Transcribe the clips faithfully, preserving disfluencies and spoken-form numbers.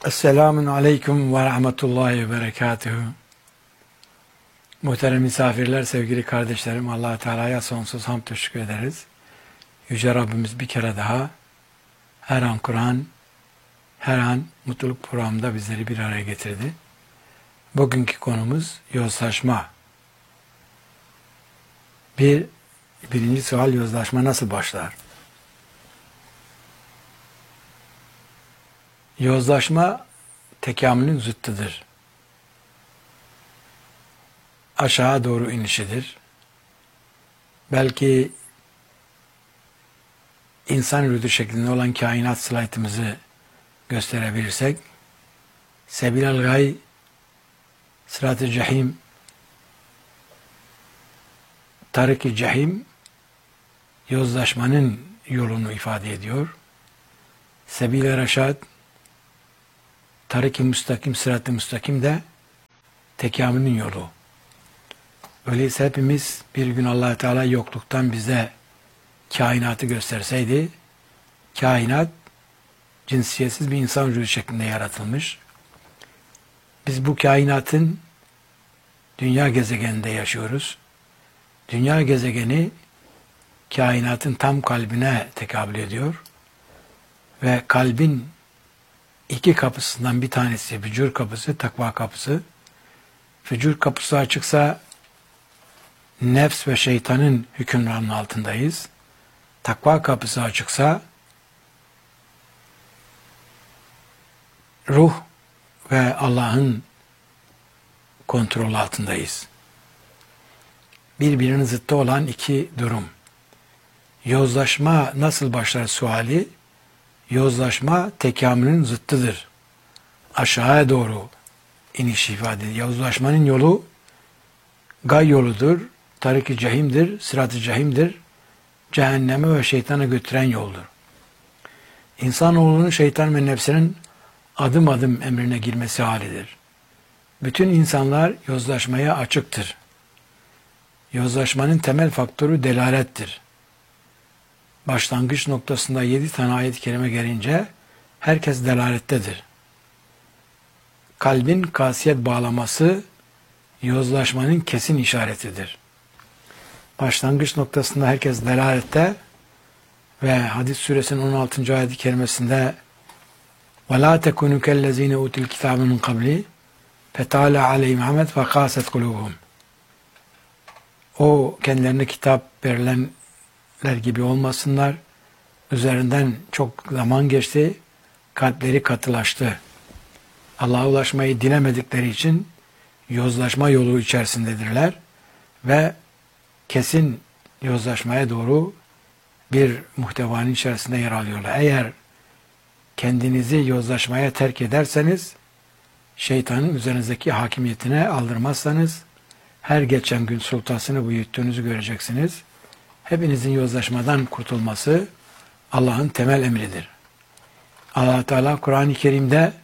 Esselamun Aleyküm ve Rahmetullahi ve Berekatuhu. Muhterem misafirler, sevgili kardeşlerim, Allah-u Teala'ya sonsuz hamd teşekkür ederiz. Yüce Rabbimiz bir kere daha her an Kur'an, her an mutluluk programında bizleri bir araya getirdi. Bugünkü konumuz yozlaşma. Bir, birinci sual, yozlaşma nasıl başlar? Yozlaşma tekamülün zıttıdır. Aşağı doğru inişidir. Belki insan vücudu şeklinde olan kainat slaytımızı gösterebilirsek, Sebilel Gay, Sırat-ı Cehim, Tarik-i Cehim, yozlaşmanın yolunu ifade ediyor. Sebil-i Reşad, Tarik-i Müstakim, Sırat-ı Müstakim de tekamülün yolu. Öyleyse hepimiz bir gün Allah-u Teala yokluktan bize kainatı gösterseydi, kainat cinsiyetsiz bir insan vücudu şeklinde yaratılmış. Biz bu kainatın dünya gezegeninde yaşıyoruz. Dünya gezegeni kainatın tam kalbine tekabül ediyor. Ve kalbin iki kapısından bir tanesi fücur kapısı, takva kapısı. Fücur kapısı açıksa nefs ve şeytanın hükümranının altındayız. Takva kapısı açıksa ruh ve Allah'ın kontrolü altındayız. Birbirinin zıttı olan iki durum. Yozlaşma nasıl başlar suali? Yozlaşma tekamülün zıttıdır. Aşağıya doğru iniş ifade ediyor. Yozlaşmanın yolu gay yoludur, tarik-i cehimdir, sırat-ı cehimdir, cehenneme ve şeytana götüren yoldur. İnsanoğlunun şeytan ve nefsinin adım adım emrine girmesi halidir. Bütün insanlar yozlaşmaya açıktır. Yozlaşmanın temel faktörü delalettir. Başlangıç noktasında yedi tane ayet-i kerime gelince herkes delalettedir. Kalbin kasiyet bağlaması yozlaşmanın kesin işaretidir. Başlangıç noktasında herkes delalette ve Hadis suresinin on altıncı ayet-i kerimesinde وَلَا تَكُنُوا كَالَّذ۪ينَ اُوتُوا الْكِتَابَ مِنْ قَبْلِ فَتَعَالَى عَلَيْهِمْ حَمَدْ فَقَاسَتْ قُلُوبُهُمْ. O kendilerine kitap verilenler gibi olmasınlar. Üzerinden çok zaman geçti, kalpleri katılaştı. Allah'a ulaşmayı dilemedikleri için yozlaşma yolu içerisindedirler ve kesin yozlaşmaya doğru bir muhtevanın içerisinde yer alıyorlar. Eğer kendinizi yozlaşmaya terk ederseniz, şeytanın üzerinizdeki hakimiyetine aldırmazsanız, her geçen gün sultasını büyüttüğünüzü göreceksiniz. Hepinizin yozlaşmadan kurtulması Allah'ın temel emridir. Allah Teala Kur'an-ı Kerim'de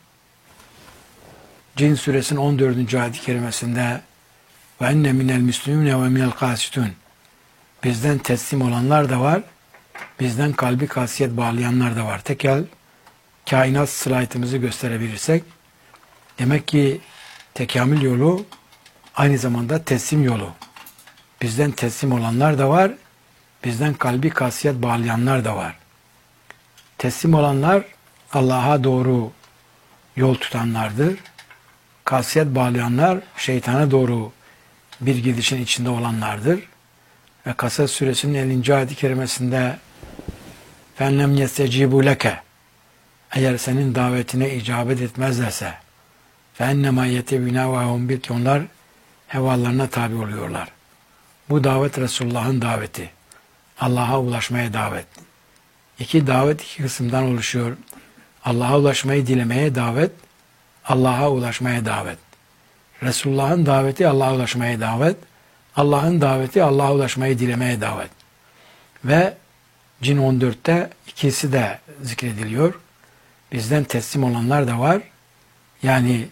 Cin suresinin on dördüncü ayet-i kerimesinde ve enne minel müslümine ve minel kasitun, bizden teslim olanlar da var, bizden kalbi kasiyet bağlayanlar da var. Tekel kainat slaytımızı gösterebilirsek, demek ki tekamül yolu aynı zamanda teslim yolu. Bizden teslim olanlar da var, bizden kalbi kasiyet bağlayanlar da var. Teslim olanlar Allah'a doğru yol tutanlardır. Kasiyet bağlayanlar şeytana doğru bir gidişin içinde olanlardır. Ve Kasas suresinin ellinci ayet-i kerimesinde فَاَنَّمْ يَسْتَجِيبُوا لَكَ, eğer senin davetine icabet etmezlerse فَاَنَّمَا يَتَبِنَا وَهُمْ بِلْكِ, onlar hevalarına tabi oluyorlar. Bu davet Resulullah'ın daveti. Allah'a ulaşmaya davet. İki davet iki kısımdan oluşuyor. Allah'a ulaşmayı dilemeye davet, Allah'a ulaşmaya davet. Resulullah'ın daveti Allah'a ulaşmaya davet, Allah'ın daveti Allah'a ulaşmayı dilemeye davet. Ve Cin on dörtte ikisi de zikrediliyor. Bizden teslim olanlar da var. Yani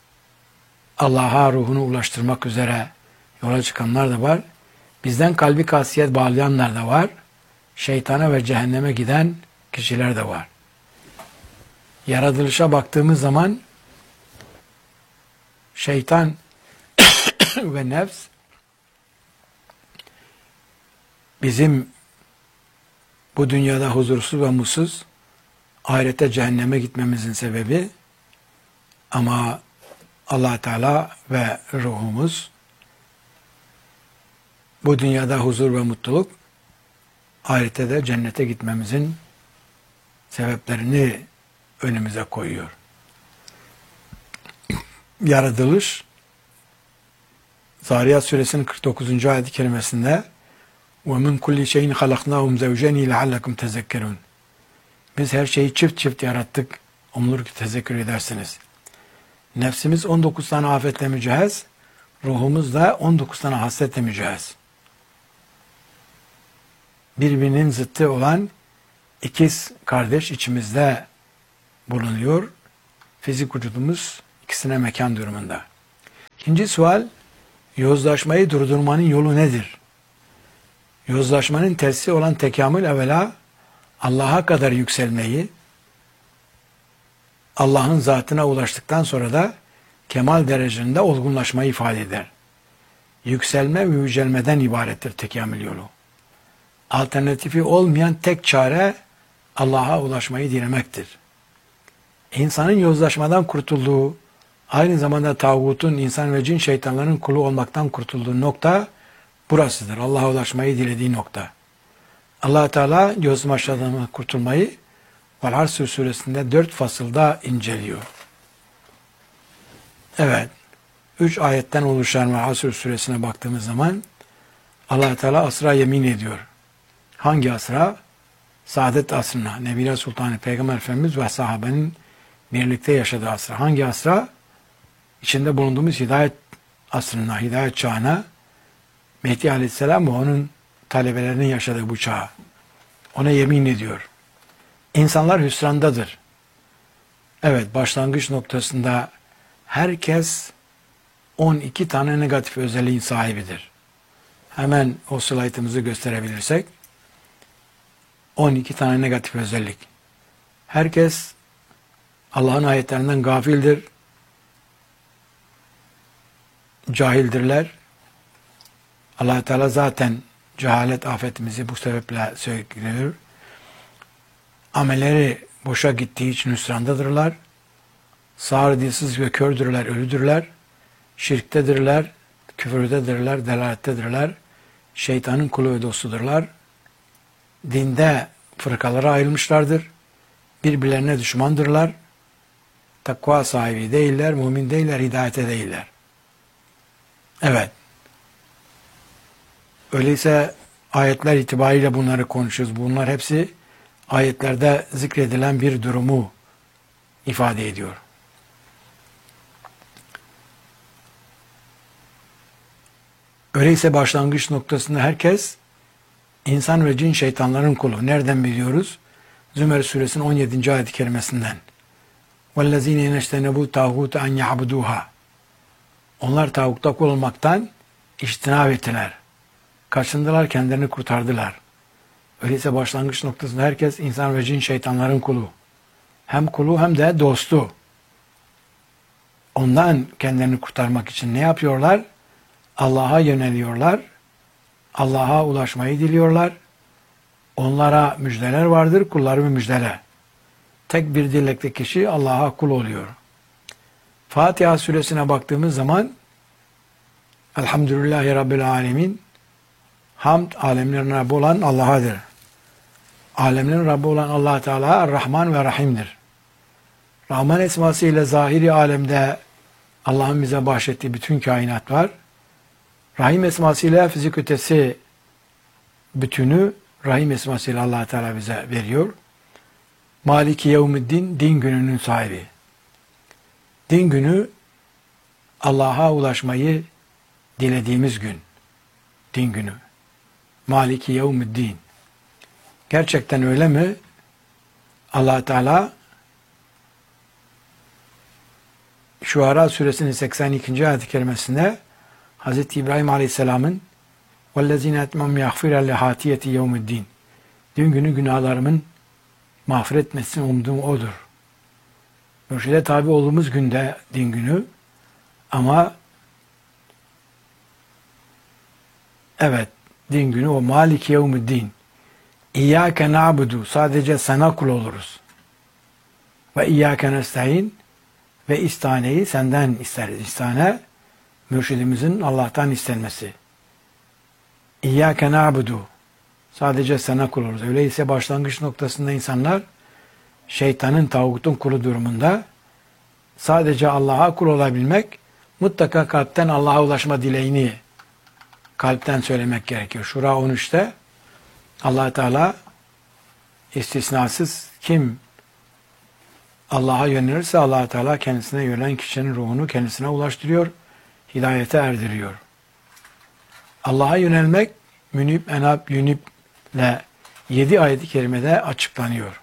Allah'a ruhunu ulaştırmak üzere yola çıkanlar da var. Bizden kalbi kasiyet bağlayanlar da var. Şeytana ve cehenneme giden kişiler de var. Yaratılışa baktığımız zaman şeytan ve nefs bizim bu dünyada huzursuz ve mutsuz, ahirete cehenneme gitmemizin sebebi, ama Allah Teala ve ruhumuz bu dünyada huzur ve mutluluk, ahirete de cennete gitmemizin sebeplerini önümüze koyuyor. Yaratılış, Zariyat suresinin kırk dokuzuncu ayet-i kerimesinde وَمِنْ كُلِّ شَيْءٍ خَلَقْنَاهُمْ زَوْجَيْنِ لَعَلَّكُمْ تَذَكَّرُونَ. Biz her şeyi çift çift yarattık. Umulur ki tezekkür edersiniz. Nefsimiz on dokuz tane afetle mücehhez, ruhumuz da on dokuz tane hasretle mücehhez. Birbirinin zıttı olan ikiz kardeş içimizde bulunuyor. Fizik vücudumuz ikisine mekan durumunda. İkinci sual, yozlaşmayı durdurmanın yolu nedir? Yozlaşmanın tersi olan tekamül evvela Allah'a kadar yükselmeyi, Allah'ın zatına ulaştıktan sonra da kemal derecesinde olgunlaşmayı ifade eder. Yükselme ve yücelmeden ibarettir tekamül yolu. Alternatifi olmayan tek çare Allah'a ulaşmayı dilemektir. İnsanın yozlaşmadan kurtulduğu, aynı zamanda tağutun, insan ve cin şeytanların kulu olmaktan kurtulduğu nokta burasıdır. Allah'a ulaşmayı dilediği nokta. Allah Teala yozlaşmadan kurtulmayı Vel-Asr suresinde dört fasılda inceliyor. Evet, üç ayetten oluşan Vel-Asr suresine baktığımız zaman Allah Teala asra yemin ediyor. Hangi asra? Saadet asrına. Nebiler Sultanı Peygamber Efendimiz ve sahabenin birlikte yaşadığı asra. Hangi asra? İçinde bulunduğumuz hidayet asrına, hidayet çağına, Mehdi Aleyhisselam ve onun talebelerinin yaşadığı bu çağa. Ona yemin ediyor. İnsanlar hüsrandadır. Evet, başlangıç noktasında herkes on iki tane negatif özelliğin sahibidir. Hemen o slaytımızı gösterebilirsek, on iki tane negatif özellik. Herkes Allah'ın ayetlerinden gafildir, cahildirler. Allah Teala zaten cehalet afetimizi bu sebeple söylüyor. Amelleri boşa gittiği için hüsrandadırlar. Sağır, dilsiz ve kördürler, ölüdürler. Şirktedirler, küfürdedirler, delalettedirler. Şeytanın kulu ve dostudurlar. Dinde fırkalara ayrılmışlardır. Birbirlerine düşmandırlar. Takva sahibi değiller, mümin değiller, hidayete değiller. Evet. Öyleyse ayetler itibariyle bunları konuşuyoruz. Bunlar hepsi ayetlerde zikredilen bir durumu ifade ediyor. Öyleyse başlangıç noktasında herkes insan ve cin şeytanların kulu. Nereden biliyoruz? Zümer suresinin on yedinci ayet-i kerimesinden. وَالَّذ۪ينَ يَنَشْتَنَبُوا تَاغُوتَ اَنْ يَعْبُدُوهَا. Onlar tağutta kul olmaktan içtinab ettiler. Kaçındılar, kendilerini kurtardılar. Öyleyse başlangıç noktasında herkes insan ve cin şeytanların kulu. Hem kulu hem de dostu. Ondan kendilerini kurtarmak için ne yapıyorlar? Allah'a yöneliyorlar. Allah'a ulaşmayı diliyorlar. Onlara müjdeler vardır, kulları bir müjdele. Tek bir dilekte kişi Allah'a kul oluyor. Fatiha suresine baktığımız zaman Elhamdülillahi Rabbil Alemin, hamd alemlerin Rabbi olan Allah'adır. Alemlerin Rabbi olan Allah Teala Rahman ve Rahim'dir. Rahman esması ile zahiri alemde Allah'ın bize bahşettiği bütün kainat var. Rahim esması ile fizik ötesi bütünü Rahim esması ile Allah Teala bize veriyor. Maliki Yevmiddin, din gününün sahibi. Din günü Allah'a ulaşmayı dilediğimiz gün. Din günü. Maliki Yevmiddin. Gerçekten öyle mi? Allah Teala Şuara suresinin seksen ikinci ayet-i kerimesinde Hazreti İbrahim Aleyhisselam'ın وَالَّذ۪ينَ اَتْمَمْ يَغْفِرَ لِحَاتِيَةِ يَوْمِ الدِّينِ. Dün günü günahlarımın mağfiret etmesini umduğum odur. Mürşide tabi olduğumuz günde din günü, ama evet, din günü o Maliki Yevmiddin. İyyâke na'budu, sadece sana kul oluruz. Ve İyyâke nestaîn, ve istaneyi senden isteriz. İstane, mürşidimizin Allah'tan istenmesi. İyyâke na'budu, sadece sana kul oluruz. Öyleyse başlangıç noktasında insanlar şeytanın, tağutun kulu durumunda, sadece Allah'a kul olabilmek, mutlaka kalpten Allah'a ulaşma dileğini kalpten söylemek gerekiyor. Şura on üçte Allah Teala istisnasız kim Allah'a yönelirse Allah Teala kendisine yönelen kişinin ruhunu kendisine ulaştırıyor, hidayete erdiriyor. Allah'a yönelmek Münib, Enab, Yunib ile yedi ayet-i kerimede açıklanıyor.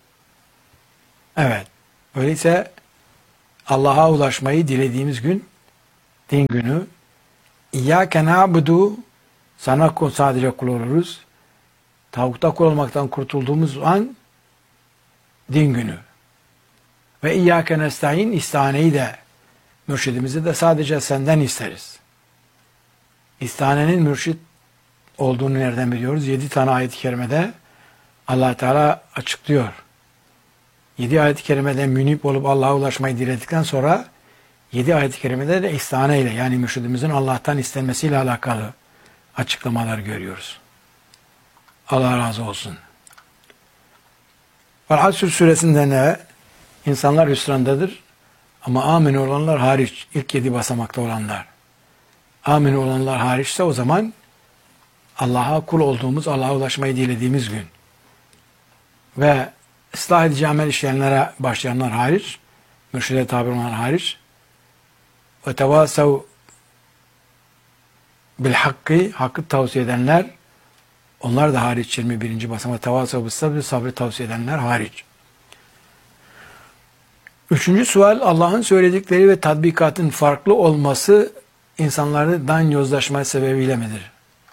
Evet, öyleyse Allah'a ulaşmayı dilediğimiz gün, din günü, İyyâke na'budu, sana sadece kul oluruz. Tağuta kul olmaktan kurtulduğumuz an din günü. Ve İyyâke nestaîn, istaneyi de, mürşidimizi de sadece senden isteriz. İstanenin mürşid olduğunu nereden biliyoruz? Yedi tane ayet-i kerimede Allah Teala açıklıyor. Yedi ayet-i kerimede münip olup Allah'a ulaşmayı diledikten sonra yedi ayet-i kerimede de istane ile, yani mürşidimizin Allah'tan istenmesiyle alakalı açıklamalar görüyoruz. Allah razı olsun. Vel-Asr suresinde ne? İnsanlar hüsrandadır ama amin olanlar hariç, ilk yedi basamakta olanlar. Amin olanlar hariçse o zaman Allah'a kul olduğumuz, Allah'a ulaşmayı dilediğimiz gün ve ıslah edici amel işleyenlere başlayanlar hariç, mürşide tabi olanlar hariç, ve tevasav bil hakkı, hakkı tavsiye edenler, onlar da hariç, yirmi birinci basamak, tevasav bil sabri, sabrı tavsiye edenler hariç. Üçüncü sual, Allah'ın söyledikleri ve tatbikatın farklı olması insanlardan yozlaşma sebebiyle midir?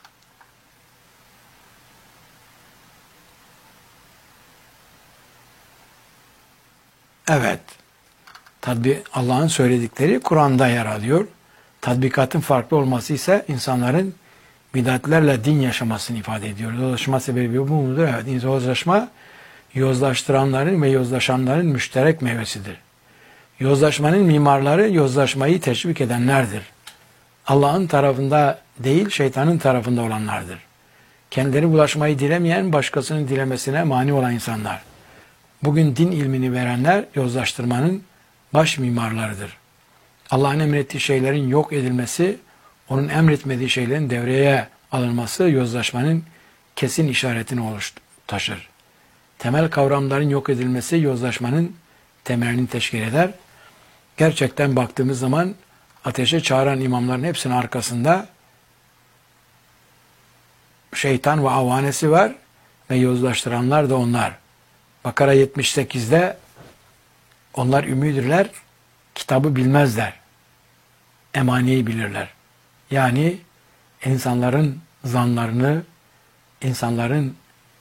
Evet. Tadbi, Allah'ın söyledikleri Kur'an'da yer alıyor. Tatbikatın farklı olması ise insanların bidatlerle din yaşamasını ifade ediyor. Yozlaşma sebebi bu mudur? Evet. Yozlaşma, yozlaştıranların ve yozlaşanların müşterek meyvesidir. Yozlaşmanın mimarları, yozlaşmayı teşvik edenlerdir. Allah'ın tarafında değil, şeytanın tarafında olanlardır. Kendileri bulaşmayı dilemeyen, başkasının dilemesine mani olan insanlar. Bugün din ilmini verenler, yozlaştırmanın baş mimarlarıdır. Allah'ın emrettiği şeylerin yok edilmesi, onun emretmediği şeylerin devreye alınması, yozlaşmanın kesin işaretini taşır. Temel kavramların yok edilmesi, yozlaşmanın temelini teşkil eder. Gerçekten baktığımız zaman ateşe çağıran imamların hepsinin arkasında şeytan ve avanesi var ve yozlaştıranlar da onlar. Bakara yetmiş sekizde onlar ümmidirler, kitabı bilmezler, emaniyi bilirler. Yani insanların zanlarını, insanların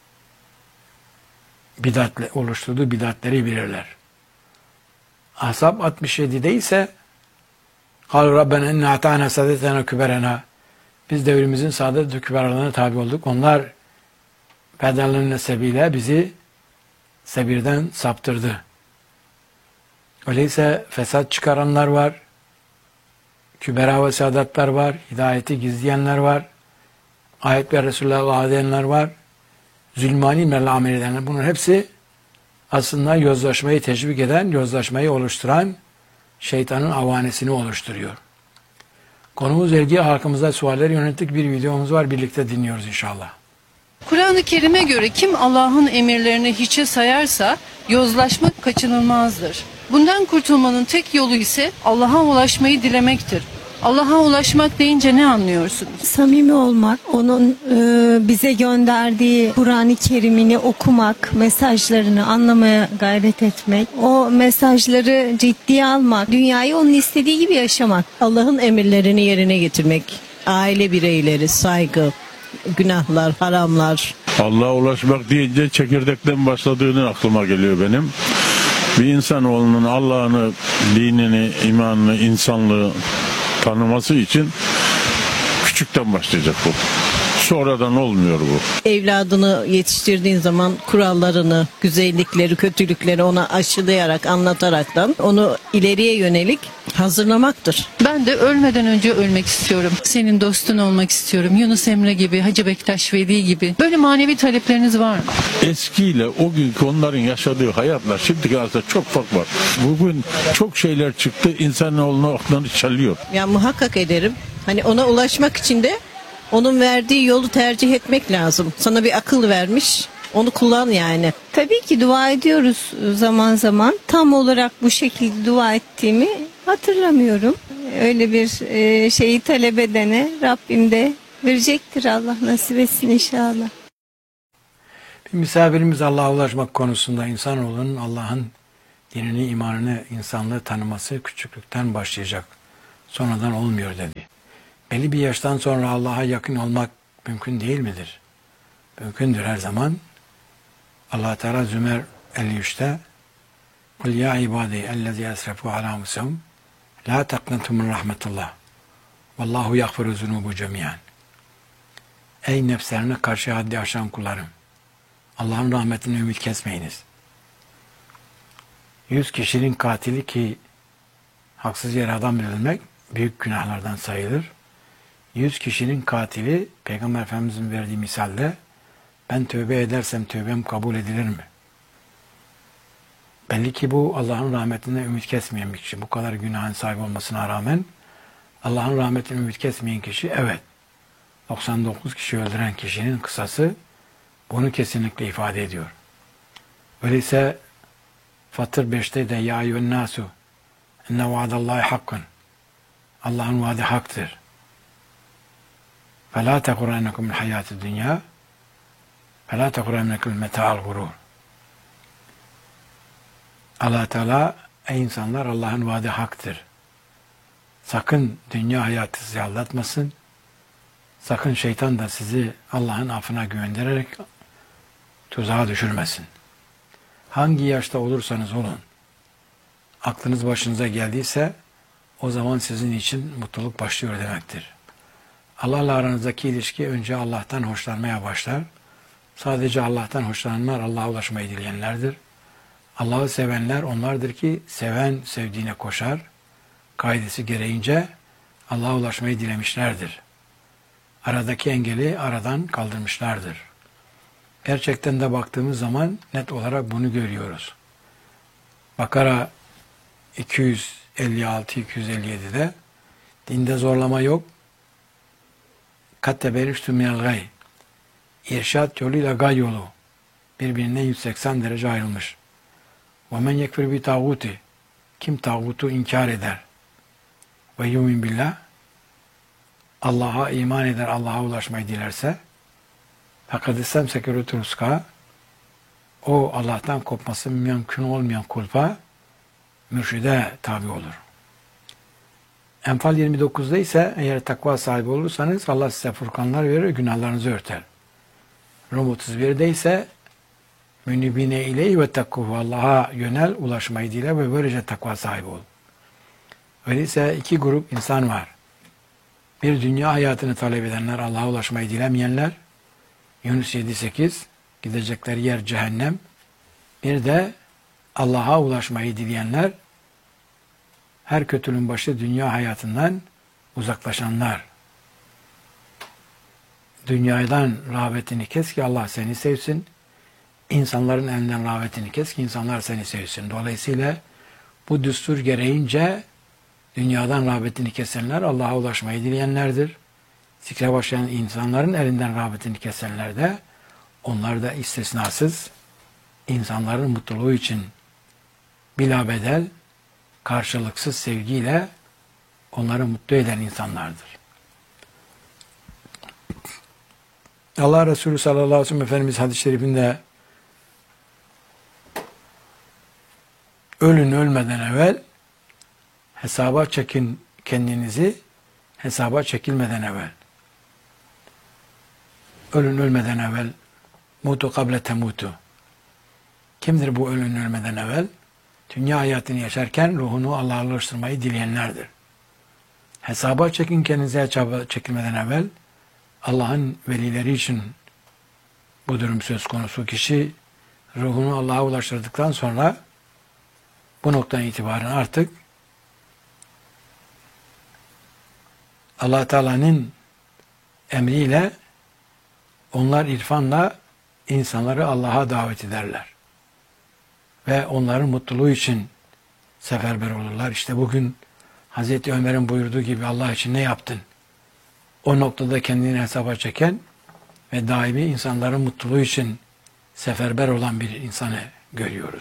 bidatle oluşturduğu bidatleri bilirler. Ahzab altmış yedide ise قَالُوا رَبَّنَا اِنَّا اَعْتَعْنَا سَادَتَنَا كُبَرَنَا Biz devrimizin saadet ve küberalarına tabi olduk. Onlar bedellerinin sebebiyle bizi sebirden saptırdı. Öyleyse fesat çıkaranlar var, kübera ve saadatlar var, hidayeti gizleyenler var, ayet ve Resulullah'a vaat edenler var, zulmani melle amel edenler. Bunun hepsi aslında yozlaşmayı teşvik eden, yozlaşmayı oluşturan şeytanın avanesini oluşturuyor. Konumuz ilgili halkımıza sualleri yönelik bir videomuz var. Birlikte dinliyoruz inşallah. Kur'an-ı Kerim'e göre kim Allah'ın emirlerini hiçe sayarsa yozlaşmak kaçınılmazdır. Bundan kurtulmanın tek yolu ise Allah'a ulaşmayı dilemektir. Allah'a ulaşmak deyince ne anlıyorsunuz? Samimi olmak, onun e, bize gönderdiği Kur'an-ı Kerim'ini okumak, mesajlarını anlamaya gayret etmek, o mesajları ciddiye almak, dünyayı onun istediği gibi yaşamak. Allah'ın emirlerini yerine getirmek, aile bireyleri, saygı, günahlar, haramlar. Allah'a ulaşmak deyince çekirdekten başladığını aklıma geliyor benim. Bir insanoğlunun Allah'ını, dinini, imanını, insanlığı tanıması için küçükten başlayacak bu. Sonradan olmuyor bu. Evladını yetiştirdiğin zaman kurallarını, güzellikleri, kötülükleri ona aşılayarak, anlataraktan onu ileriye yönelik hazırlamaktır. Ben de ölmeden önce ölmek istiyorum. Senin dostun olmak istiyorum. Yunus Emre gibi, Hacı Bektaş Veli gibi. Böyle manevi talepleriniz var mı? Eskiyle o günkü onların yaşadığı hayatlar şimdiki arasında çok fark var. Bugün çok şeyler çıktı, insanoğlunu aklını çalıyor. Ya muhakkak ederim. Hani ona ulaşmak için de onun verdiği yolu tercih etmek lazım. Sana bir akıl vermiş, onu kullan yani. Tabii ki dua ediyoruz zaman zaman. Tam olarak bu şekilde dua ettiğimi hatırlamıyorum. Öyle bir e, şeyi talep edene Rabbim de verecektir, Allah nasip etsin inşallah. Bir misafirimiz Allah'a ulaşmak konusunda insanoğlunun Allah'ın dinini, imanını, insanlığı tanıması küçüklükten başlayacak. Sonradan olmuyor dedi. Belli bir yaştan sonra Allah'a yakın olmak mümkün değil midir? Mümkündür her zaman. Allah Teala Zümer elli üçte "Kul ya ibadi ellezî esrefu alâ musahum la taqnatu min rahmetullah. Vallahu yaghfiru zunubu cemiyan." Ey nefslerine karşı haddi aşan kullarım, Allah'ın rahmetine ümit kesmeyiniz. Yüz kişinin katili, ki haksız yere adam öldürmek büyük günahlardan sayılır. Yüz kişinin katili, Peygamber Efendimiz'in verdiği misalde, ben tövbe edersem tövbem kabul edilir mi? Belli ki bu Allah'ın rahmetine ümit kesmeyen bir kişi. Bu kadar günahın sahibi olmasına rağmen Allah'ın rahmetine ümit kesmeyen kişi, evet, doksan dokuz kişi öldüren kişinin kısası bunu kesinlikle ifade ediyor. Öyleyse Fatır beşte de ya eyyühen nasu enne vaadallahi hakkun, Allah'ın vaadi haktır. فَلَا تَقُرَنَّكُمُ الْحَيَاتِ الدُّنْيَا فَلَا تَقُرَنَّكُمُ الْمَتَاعَ الْغُرُورِ. Allah Teala, ey insanlar, Allah'ın vaadi haktır. Sakın dünya hayatı sizi aldatmasın. Sakın şeytan da sizi Allah'ın affına güvendirerek tuzağa düşürmesin. Hangi yaşta olursanız olun, aklınız başınıza geldiyse o zaman sizin için mutluluk başlıyor demektir. Allah'la aranızdaki ilişki önce Allah'tan hoşlanmaya başlar. Sadece Allah'tan hoşlananlar Allah'a ulaşmayı dileyenlerdir. Allah'ı sevenler onlardır ki seven sevdiğine koşar. Kaidesi gereğince Allah'a ulaşmayı dilemişlerdir. Aradaki engeli aradan kaldırmışlardır. Gerçekten de baktığımız zaman net olarak bunu görüyoruz. Bakara iki yüz elli altı iki yüz elli yedi'de dinde zorlama yok. Katte beriştü minel gay. İrşad yoluyla gay yolu birbirinden yüz seksen derece ayrılmış. Ve men yekfir bi tağuti, kim tağutu inkar eder ve yumin billah, Allah'a iman eder, Allah'a ulaşmayı dilerse, fakat istemseke rütruska, o Allah'tan kopması mümkün olmayan kulpa mürşide tabi olur. Enfal yirmi dokuz'da ise eğer takva sahibi olursanız Allah size furkanlar verir, günahlarınızı örter. Rum otuz bir'de ise münibine ileyhi ve takkuhu, Allah'a yönel, ulaşmayı dile ve böylece takva sahibi ol. Öyleyse iki grup insan var. Bir, dünya hayatını talep edenler, Allah'a ulaşmayı dilemeyenler. Yunus yedi sekiz, gidecekleri yer cehennem. Bir de Allah'a ulaşmayı dileyenler, her kötülüğün başı dünya hayatından uzaklaşanlar. Dünyadan rağbetini kes ki Allah seni sevsin. İnsanların elinden rağbetini kes ki insanlar seni sevsin. Dolayısıyla bu düstur gereğince dünyadan rağbetini kesenler Allah'a ulaşmayı dileyenlerdir. Zikre başlayan insanların elinden rağbetini kesenler de, onlar da istisnasız insanların mutluluğu için bilabedel, karşılıksız sevgiyle onları mutlu eden insanlardır. Allah Resulü sallallahu aleyhi ve sellem Efendimiz hadis-i şerifinde ölün ölmeden evvel hesaba çekin kendinizi, hesaba çekilmeden evvel. Ölün ölmeden evvel, mutu kable temutu. Kimdir bu ölün ölmeden evvel? dünya hayatını yaşarken ruhunu Allah'a ulaştırmayı dileyenlerdir. Hesaba çekin kendinize çaba çekilmeden evvel. Allah'ın velileri için bu durum söz konusu. Kişi ruhunu Allah'a ulaştırdıktan sonra bu noktadan itibaren artık Allah Teala'nın emriyle onlar irfanla insanları Allah'a davet ederler. Ve onların mutluluğu için seferber olurlar. İşte bugün Hazreti Ömer'in buyurduğu gibi Allah için ne yaptın? O noktada kendini hesaba çeken ve daimi insanların mutluluğu için seferber olan bir insanı görüyoruz.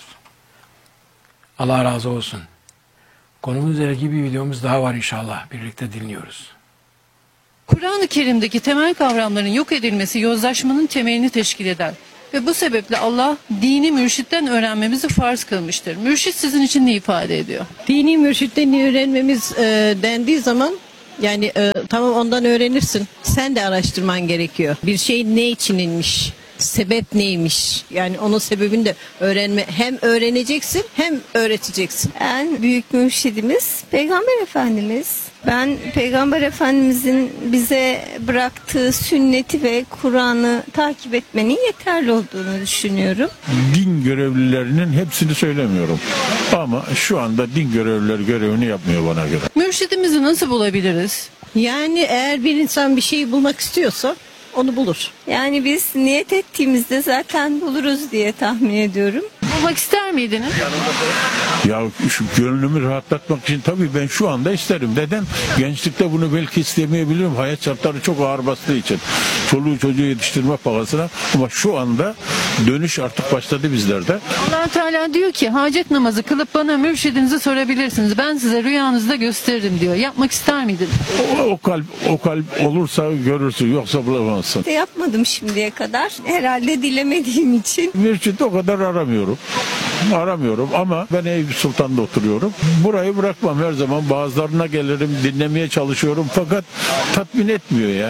Allah razı olsun. Konumuz üzerindeki bir videomuz daha var inşallah. Birlikte dinliyoruz. Kur'an-ı Kerim'deki temel kavramların yok edilmesi yozlaşmanın temelini teşkil eder. Ve bu sebeple Allah dini mürşitten öğrenmemizi farz kılmıştır. Mürşit sizin için ne ifade ediyor? Dini mürşitten öğrenmemiz e, dendiği zaman yani e, tamam ondan öğrenirsin. Sen de araştırman gerekiyor. Bir şey ne için inmiş? Sebep neymiş? Yani onun sebebini de öğrenme, hem öğreneceksin hem öğreteceksin. En büyük mürşidimiz Peygamber Efendimiz. Ben Peygamber Efendimizin bize bıraktığı sünneti ve Kur'an'ı takip etmenin yeterli olduğunu düşünüyorum. Din görevlilerinin hepsini söylemiyorum. Ama şu anda din görevlileri görevini yapmıyor bana göre. Mürşidimizi nasıl bulabiliriz? Yani eğer bir insan bir şeyi bulmak istiyorsa onu bulur. Yani biz niyet ettiğimizde zaten buluruz diye tahmin ediyorum. Bulmak ister miydiniz? Ya şu gönlümü rahatlatmak için tabii ben şu anda isterim. Neden? Gençlikte bunu belki istemeyebilirim. Hayat şartları çok ağır bastığı için. Çoluğu çocuğu yetiştirme pahasına. Ama şu anda dönüş artık başladı bizlerde. Allah Teala diyor ki hacet namazı kılıp bana mürşidinizi sorabilirsiniz. Ben size rüyanızda gösteririm diyor. Yapmak ister miydiniz? O, o kalp o kalp olursa görürsün, yoksa bulamazsın. De yapmadım şimdiye kadar. Herhalde dilemediğim için. Mürşit o kadar aramıyorum. Aramıyorum ama ben Eyüp Sultan'da oturuyorum. Burayı bırakmam her zaman. Bazılarına gelirim, dinlemeye çalışıyorum fakat tatmin etmiyor ya.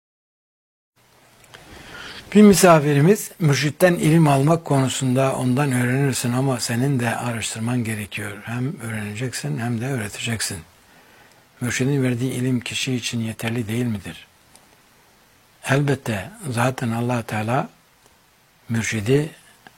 Bir misafirimiz mürşitten ilim almak konusunda ondan öğrenirsin ama senin de araştırman gerekiyor. Hem öğreneceksin hem de öğreteceksin. Mürşidin verdiği ilim kişi için yeterli değil midir? Elbette zaten Allah Teala mürşidi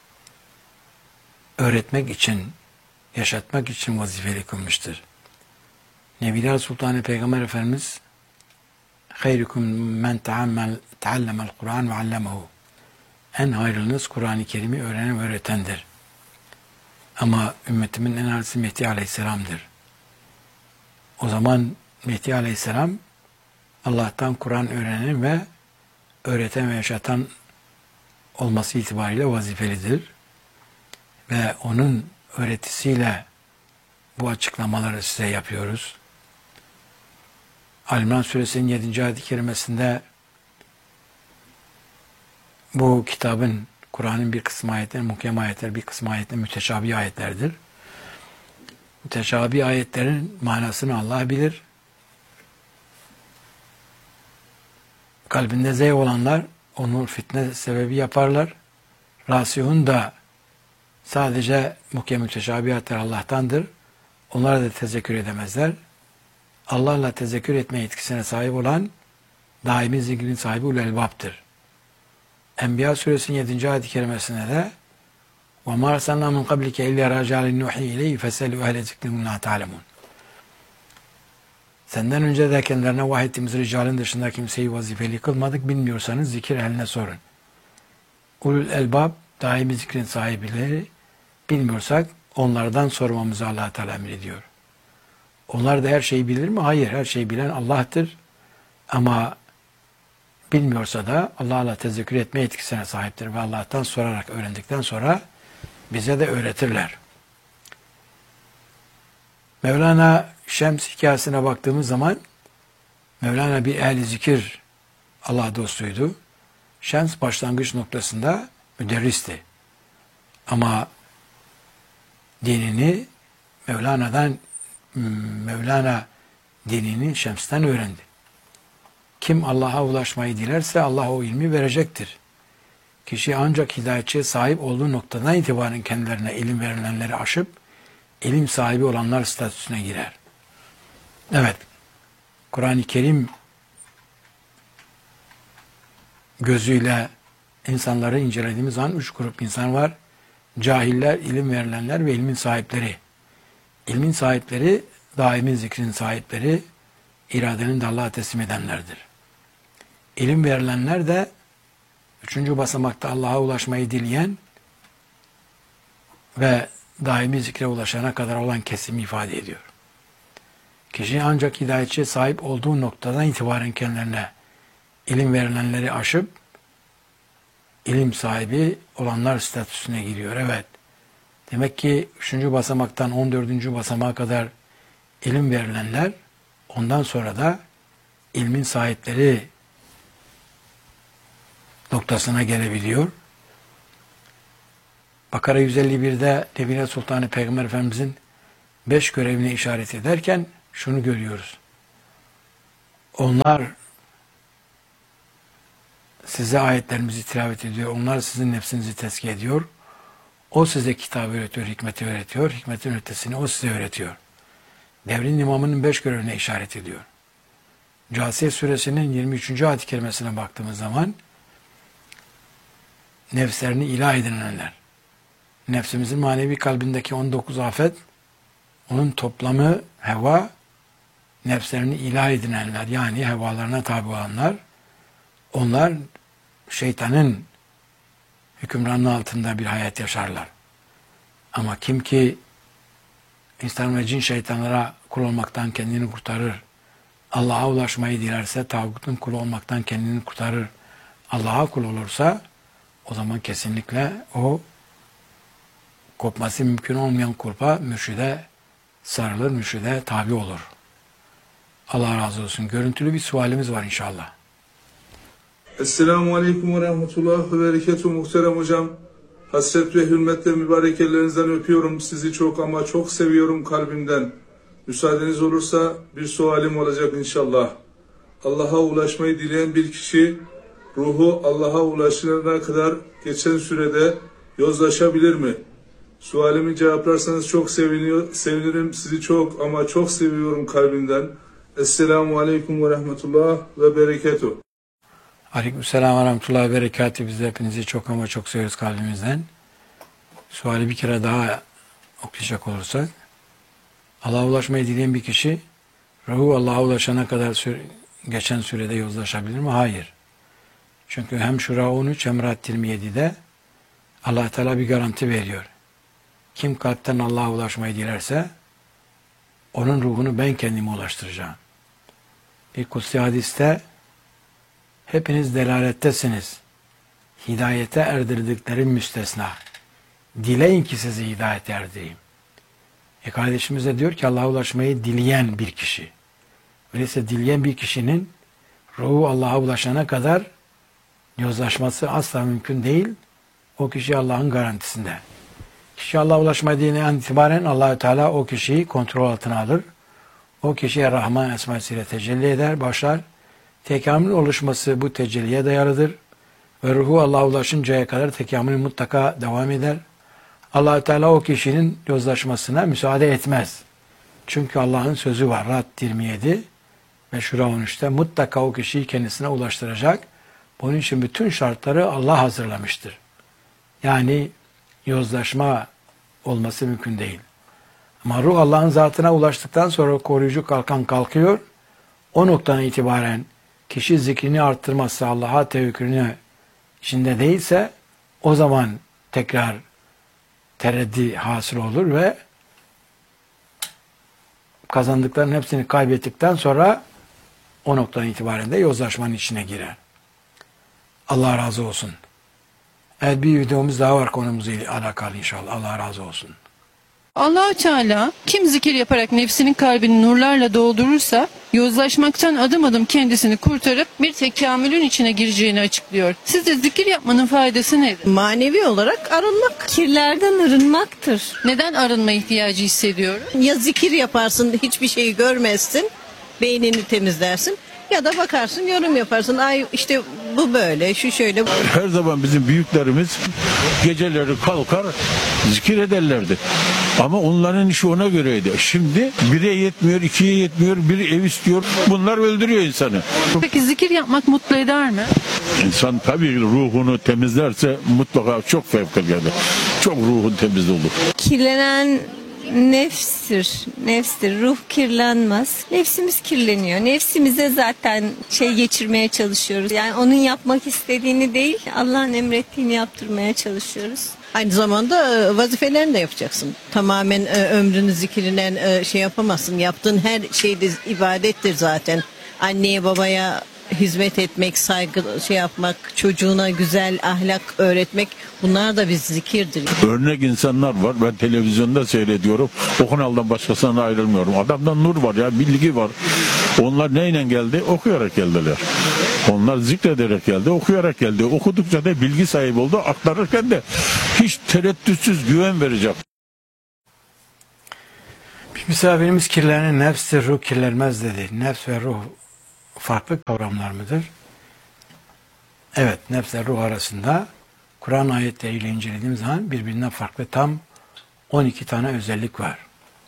öğretmek için, yaşatmak için vazifeli kılmıştır. Nebiler Sultanı Peygamber Efendimiz "Hayrukum men teallemel Kur'an ve allemehu." En hayırlınız Kur'an-ı Kerim'i öğrenen ve öğretendir. Ama ümmetimin en hayırlısı Mehdi Aleyhisselam'dır. O zaman Mehdi Aleyhisselam Allah'tan Kur'an öğrenen ve öğreten ve yaşatan olması itibariyle vazifelidir. Ve onun öğretisiyle bu açıklamaları size yapıyoruz. Ali-İmran Suresinin yedinci ayet-i kerimesinde bu kitabın, Kur'an'ın bir kısmı ayetler, muhkem ayetler, bir kısmı ayetler müteşabih ayetlerdir. Müteşabih ayetlerin manasını Allah bilir. Kalbinde zevk olanlar onu fitne sebebi yaparlar. Rasihun da sadece muhkem müteşabihatler Allah'tandır. Onlara da tezekkür edemezler. Allah'la tezekkür etme yetkisine sahip olan daimi zikrin sahibi ulul elbaptır. Enbiya suresinin yedinci ayet-i kerimesinde de وَمَا أَرْسَلْنَا مِنْ قَبْلِكَ إِلَّا رَجَالٍ نُوحِي إِلَيْهِ فَسَلُوا اَهْلَ ذِكْرٍ لَا تَعْلَمُونَ. Senden önce de kendilerine vahyettiğimiz ricalin dışında kimseyi vazifeli kılmadık. Bilmiyorsanız zikir ehline sorun. Ulul elbab, daimi zikrin sahipleri, bilmiyorsak onlardan sormamızı Allah Teala emrediyor. Onlar da her şeyi bilir mi? Hayır, her şeyi bilen Allah'tır. Ama bilmiyorsa da Allah'la tezekkür etme yetkisine sahiptir ve Allah'tan sorarak öğrendikten sonra bize de öğretirler. Mevlana Şems hikayesine baktığımız zaman Mevlana bir ehli zikir Allah dostuydu. Şems başlangıç noktasında müderristi. Ama dinini Mevlana'dan Mevlana dinini Şems'ten öğrendi. Kim Allah'a ulaşmayı dilerse Allah o ilmi verecektir. Kişi ancak hidayetçiye sahip olduğu noktadan itibaren kendilerine ilim verilenleri aşıp ilim sahibi olanlar statüsüne girer. Evet, Kur'an-ı Kerim gözüyle insanları incelediğimiz zaman üç grup insan var. Cahiller, ilim verilenler ve ilmin sahipleri. İlmin sahipleri, daimi zikrin sahipleri, iradenin de Allah'a teslim edenlerdir. İlim verilenler de üçüncü basamakta Allah'a ulaşmayı dileyen ve daimi zikre ulaşana kadar olan kesimi ifade ediyor. Kişi ancak hidayetçiye sahip olduğu noktadan itibaren kendilerine ilim verilenleri aşıp ilim sahibi olanlar statüsüne giriyor. Evet. Demek ki üçüncü basamaktan on dördüncü basamağa kadar ilim verilenler, ondan sonra da ilmin sahipleri noktasına gelebiliyor. Bakara yüz elli bir'de Nebine Sultanı Peygamber Efendimizin beş görevine işaret ederken şunu görüyoruz. Onlar size ayetlerimizi tilavet ediyor. Onlar sizin nefsinizi tezkiye ediyor. O size kitabı öğretiyor, hikmeti öğretiyor. Hikmetin ötesini o size öğretiyor. Devrin imamının beş görevine işaret ediyor. Câsiye suresinin yirmi üçüncü ayet-i kerimesine baktığımız zaman nefslerini ilah edinenler. Nefsimizin manevi kalbindeki on dokuz afet, onun toplamı heva, nefslerini ilah edinenler, yani hevalarına tabi olanlar, onlar şeytanın hükümranlığı altında bir hayat yaşarlar. Ama kim ki insan ve cin şeytanlara kul olmaktan kendini kurtarır, Allah'a ulaşmayı dilerse tağutun kulu olmaktan kendini kurtarır, Allah'a kul olursa o zaman kesinlikle o kopması mümkün olmayan kulpa mürşide sarılır, mürşide tabi olur. Allah razı olsun. Görüntülü bir sualimiz var inşallah. Esselamu Aleyküm ve Rahmetullah ve Berekatuhu muhterem hocam. Hasret ve hürmetle mübarek ellerinizden öpüyorum. Sizi çok ama çok seviyorum kalbimden. Müsaadeniz olursa bir sualim olacak inşallah. Allah'a ulaşmayı dileyen bir kişi ruhu Allah'a ulaşana kadar geçen sürede yozlaşabilir mi? Sualimi cevaplarsanız çok seviniyor, sevinirim. Sizi çok ama çok seviyorum kalbimden. Esselamu Aleyküm ve Rahmetullah ve Berekatuhu. Aleykümselam ve rahmetullahi ve berekatü. Biz de hepinizi çok ama çok seviyoruz kalbimizden. Suali bir kere daha okuyacak olursak, Allah'a ulaşmayı dileyen bir kişi ruhu Allah'a ulaşana kadar süre, geçen sürede yozlaşabilir mi? Hayır. Çünkü hem Şura on üç hem Ra'd yirmi yedi'de Allah Teala bir garanti veriyor. Kim kalpten Allah'a ulaşmayı dilerse onun ruhunu ben kendime ulaştıracağım. Bir kutsi hadiste hepiniz delalettesiniz. Hidayete erdirdiklerim müstesna. Dileyin ki sizi hidayete erdireyim. E kardeşimiz de diyor ki Allah'a ulaşmayı dileyen bir kişi. Öyleyse dileyen bir kişinin ruhu Allah'a ulaşana kadar yozlaşması asla mümkün değil. O kişi Allah'ın garantisinde. Kişi Allah'a ulaşmayı dileyen itibaren Allah-u Teala o kişiyi kontrol altına alır. O kişiye Rahman esmasıyla tecelli eder, başlar. Tekamülün oluşması bu tecelliye dayalıdır. Ve ruhu Allah'a ulaşıncaya kadar tekamül mutlaka devam eder. Allah-u Teala o kişinin yozlaşmasına müsaade etmez. Çünkü Allah'ın sözü var. Ra'd yirmi yedi ve Şura on üç'te mutlaka o kişiyi kendisine ulaştıracak. Bunun için bütün şartları Allah hazırlamıştır. Yani yozlaşma olması mümkün değil. Ama ruh Allah'ın zatına ulaştıktan sonra koruyucu kalkan kalkıyor. O noktadan itibaren kişi zikrini arttırmazsa, Allah'a tevekkülünü içinde değilse o zaman tekrar tereddi hasıl olur ve kazandıklarının hepsini kaybettikten sonra o noktadan itibaren de yozlaşmanın içine girer. Allah razı olsun. Evet, bir videomuz daha var konumuzla alakalı inşallah. Allah razı olsun. Allah-u Teala kim zikir yaparak nefsinin kalbini nurlarla doldurursa yozlaşmaktan adım adım kendisini kurtarıp bir tekamülün içine gireceğini açıklıyor. Sizce zikir yapmanın faydası nedir? Manevi olarak arınmak. Kirlerden arınmaktır. Neden arınma ihtiyacı hissediyorum? Ya zikir yaparsın, hiçbir şeyi görmezsin, beynini temizlersin. Ya da bakarsın, yorum yaparsın. Ay işte bu böyle, şu şöyle. Her zaman bizim büyüklerimiz geceleri kalkar zikir ederlerdi. Ama onların işi ona göreydi. Şimdi bire yetmiyor, ikiye yetmiyor, bir ev istiyor. Bunlar öldürüyor insanı. Peki zikir yapmak mutlu eder mi? İnsan tabii ruhunu temizlerse mutlaka çok fevkalade. Çok ruhun temiz olur. Kirlenen nefstir, nefstir. Ruh kirlenmez. Nefsimiz kirleniyor. Nefsimize zaten şey geçirmeye çalışıyoruz. Yani onun yapmak istediğini değil, Allah'ın emrettiğini yaptırmaya çalışıyoruz. Aynı zamanda e, vazifelerini de yapacaksın. Tamamen e, ömrünü zikrinen e, şey yapamazsın. Yaptığın her şey de ibadettir zaten. Anneye babaya hizmet etmek, saygı şey yapmak, çocuğuna güzel ahlak öğretmek, bunlar da bir zikirdir. Örnek insanlar var. Ben televizyonda seyrediyorum. O kanaldan başkasına ayrılmıyorum. Adamdan nur var ya, bilgi var. Onlar neyle geldi? Okuyarak geldiler. Onlar zikrederek geldi, okuyarak geldi. Okudukça da bilgi sahibi oldu. Aktarırken de hiç tereddütsüz güven verecek. Bir misafirimiz kirlenen nefstir, ruh kirlenmez dedi. Nefs ve ruh farklı kavramlar mıdır? Evet, nefs ve ruh arasında Kur'an ayetleriyle incelediğimiz zaman birbirinden farklı tam on iki tane özellik var.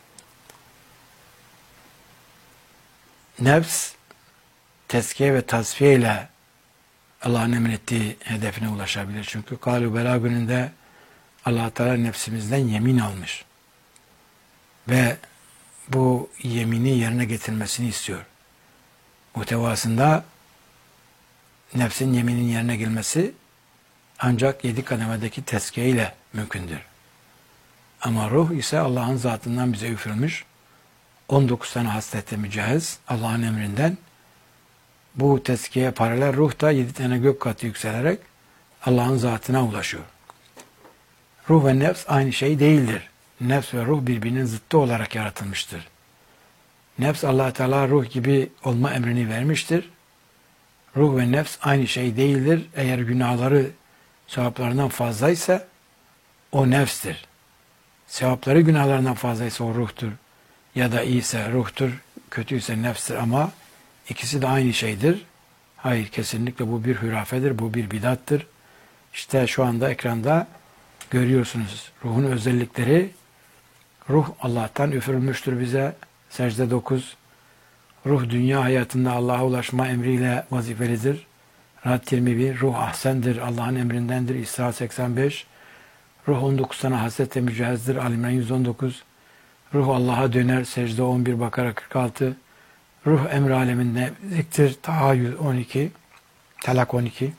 Nefs, tezkiye ve tasfiye ile Allah'ın emrettiği hedefine ulaşabilir. Çünkü Kâlu Belâ gününde Allah Teala nefsimizden yemin almış. Ve bu yemini yerine getirmesini istiyor. Muhtevasında nefsin yeminin yerine gelmesi ancak yedi kademedeki tezkiye ile mümkündür. Ama ruh ise Allah'ın zatından bize üfürülmüş on dokuz tane hasletle mücehiz Allah'ın emrinden. Bu tezkiyeye paralel ruh da yedi tane gök katı yükselerek Allah'ın zatına ulaşıyor. Ruh ve nefs aynı şey değildir. Nefs ve ruh birbirinin zıttı olarak yaratılmıştır. Nefs Allah Teala ruh gibi olma emrini vermiştir. Ruh ve nefs aynı şey değildir. Eğer günahları sevaplarından fazlaysa o nefstir. Sevapları günahlarından fazlaysa o ruhtur. Ya da iyiyse ruhtur, kötüyse nefstir ama ikisi de aynı şeydir. Hayır, kesinlikle bu bir hürafedir, bu bir bidattır. İşte şu anda ekranda görüyorsunuz ruhun özellikleri. Ruh Allah'tan üfürülmüştür bize. Secde dokuz. Ruh dünya hayatında Allah'a ulaşma emriyle vazifelidir. Rahat yirmi bir. Ruh ahsendir, Allah'ın emrindendir. İsra seksen beş. Ruh on dokuz tane hasletle mücehizdir. Ali-İmran yüz on dokuz. Ruh Allah'a döner. Secde on bir, Bakara kırk altı. Ruh emr aleminde ziktir. Taha yüz on iki. Talak on iki.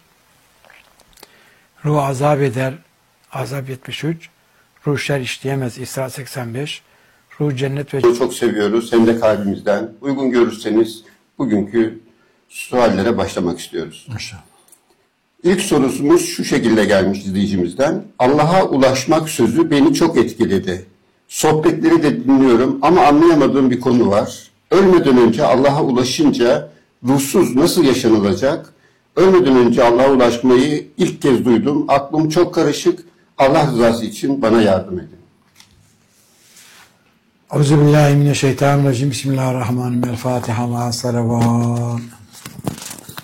Ruh azap eder. Azap yetmiş üç. Ruh şer işleyemez. İsra seksen beş. Ruh cennet ve... Çok seviyoruz hem de kalbimizden. Uygun görürseniz bugünkü suallere başlamak istiyoruz. İnşallah. İlk sorumuz şu şekilde gelmiş izleyicimizden. Allah'a ulaşmak sözü beni çok etkiledi. Sohbetleri de dinliyorum ama anlayamadığım bir konu var. Ölmeden önce Allah'a ulaşınca ruhsuz nasıl yaşanılacak? Ölmeden önce Allah'a ulaşmayı ilk kez duydum. Aklım çok karışık. Allah rızası için bana yardım edin. Euzubillahimineşşeytanirracim. Bismillahirrahmanirrahim. El Fatiha ma salavat.